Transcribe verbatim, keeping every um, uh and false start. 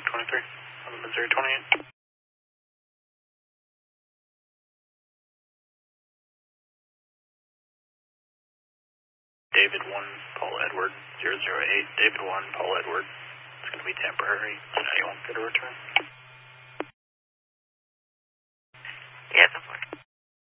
twenty-three on the Missouri twenty-eight. David one, Paul Edward, zero zero eight. David one, Paul Edward. It's going to be temporary. I know you won't get a return.